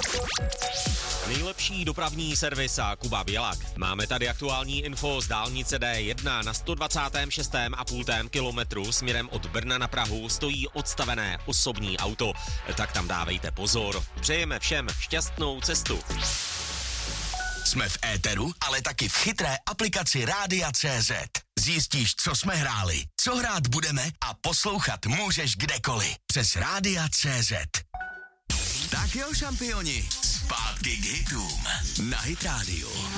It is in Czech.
Nejlepší dopravní servis a Kuba Bělak. Máme tady aktuální info z dálnice D1 na 126,5 kilometru směrem od Brna na Prahu stojí odstavené osobní auto. Tak tam dávejte pozor. Přejeme všem šťastnou cestu. Jsme v éteru, ale taky v chytré aplikaci Rádia.cz. Zjistíš, co jsme hráli, co hrát budeme a poslouchat můžeš kdekoliv přes Rádia.cz. Tak jo, šampioni, zpátky k hitům na Hit Radio.